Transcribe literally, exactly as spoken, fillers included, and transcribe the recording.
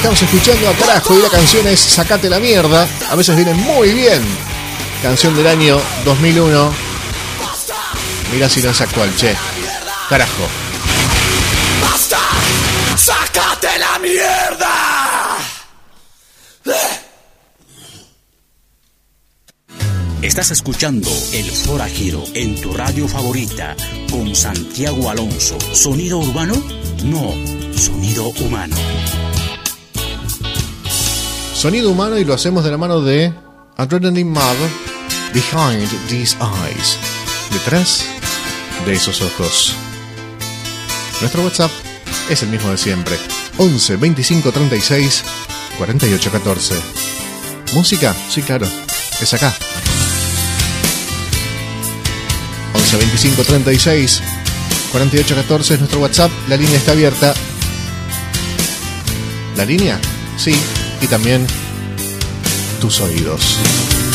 Estamos escuchando a carajo y la canción es Sacate la mierda. A veces viene muy bien. Canción del año dos mil uno. Mira si no es actual, che. Carajo. ¡Basta! ¡Sácate la mierda! Estás escuchando El Forajido en tu radio favorita con Santiago Alonso. ¿Sonido urbano? No, sonido humano. Sonido humano, y lo hacemos de la mano de Adrenaline Mother, Behind These Eyes. Detrás de esos ojos. Nuestro WhatsApp es el mismo de siempre. once veinticinco treinta y seis cuarenta y ocho catorce. ¿Música? Sí, claro. Es acá. once veinticinco treinta y seis cuarenta y ocho catorce es nuestro WhatsApp. La línea está abierta. ¿La línea? Sí. Y también tus oídos.